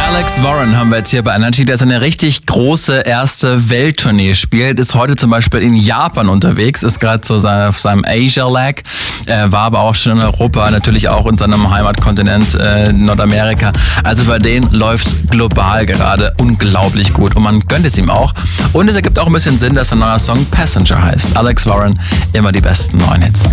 Alex Warren haben wir jetzt hier bei Energy, der seine richtig große erste Welttournee spielt, ist heute zum Beispiel in Japan unterwegs, ist gerade so auf seinem Asia-Lag, war aber auch schon in Europa, natürlich auch in seinem Heimatkontinent Nordamerika. Also bei denen läuft's global gerade unglaublich gut und man gönnt es ihm auch. Und es ergibt auch ein bisschen Sinn, dass sein neuer Song Passenger heißt. Alex Warren, immer die besten neuen Hits.